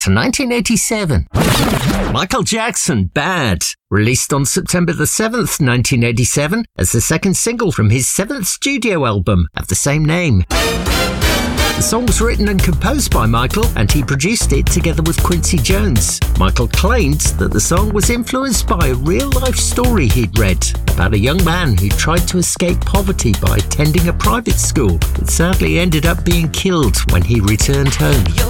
to 1987. Michael Jackson, Bad, released on September the 7th, 1987, as the second single from his 7th studio album of the same name. The song was written and composed by Michael, and he produced it together with Quincy Jones. Michael claimed that the song was influenced by a real-life story he'd read about a young man who tried to escape poverty by attending a private school, but sadly ended up being killed when he returned home.